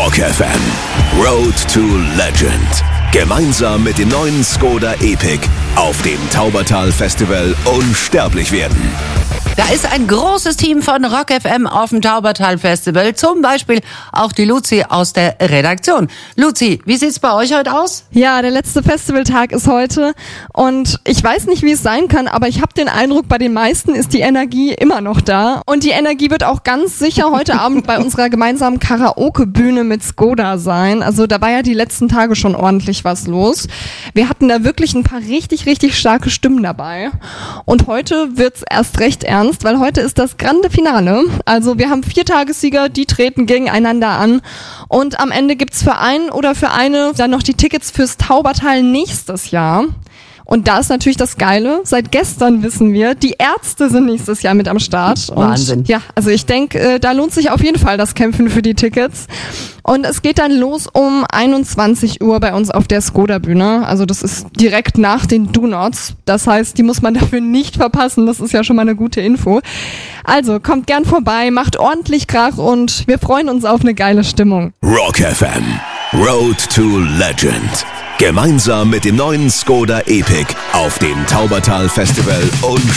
Rock FM. Road to Legend. Gemeinsam mit dem neuen Skoda Epic auf dem Taubertal Festival unsterblich werden. Da ist ein großes Team von Rock FM auf dem Taubertal Festival. Zum Beispiel auch die Luzi aus der Redaktion. Luzi, wie sieht's bei euch heute aus? Ja, der letzte Festivaltag ist heute und ich weiß nicht, wie es sein kann, aber ich habe den Eindruck, bei den meisten ist die Energie immer noch da. Und die Energie wird auch ganz sicher heute Abend bei unserer gemeinsamen Karaoke-Bühne mit Skoda sein. Also da war ja die letzten Tage schon ordentlich was los. Wir hatten da wirklich ein paar richtig starke Stimmen dabei. Und heute wird's erst recht ernst, weil heute ist das Grande Finale. Also wir haben 4 Tagessieger, die treten gegeneinander an. Und am Ende gibt's für einen oder für eine dann noch die Tickets fürs Taubertal nächstes Jahr. Und da ist natürlich das Geile, seit gestern wissen wir, die Ärzte sind nächstes Jahr mit am Start. Wahnsinn. Und ja, also ich denke, da lohnt sich auf jeden Fall das Kämpfen für die Tickets. Und es geht dann los um 21 Uhr bei uns auf der Skoda-Bühne. Also das ist direkt nach den Do-Nots. Das heißt, die muss man dafür nicht verpassen. Das ist ja schon mal eine gute Info. Also kommt gern vorbei, macht ordentlich Krach und wir freuen uns auf eine geile Stimmung. Rock FM. Road to Legend. Gemeinsam mit dem neuen Skoda Epic auf dem Taubertal Festival